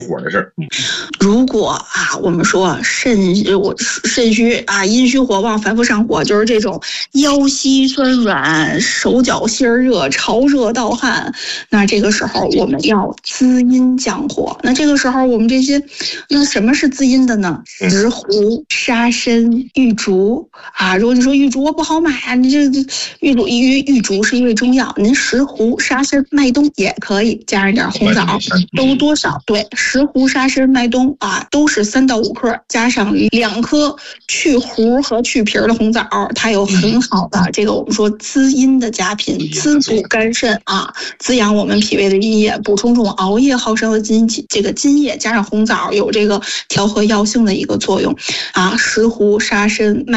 火的事儿。 如果我们说肾虚阴虚火旺，反复上火，就是这种腰膝酸软、手脚心热、潮热盗汗，那这个时候我们要滋阴降火。那这个时候我们那什么是滋阴的呢？石斛、沙参、玉竹如果你说玉竹我不好买啊，你这玉竹是一味中药，您石斛、沙参、麦冬也可以，加上点红枣，都多少？对，石斛、沙参、麦冬都是3到5克，加上2颗去核和去皮的红枣，它有很好的这个我们说滋阴的佳品，滋补肝肾滋养我们脾胃的阴液，补充这种熬夜耗伤的津液，加上红枣有这个调和药性的一个作用石斛、沙参、麦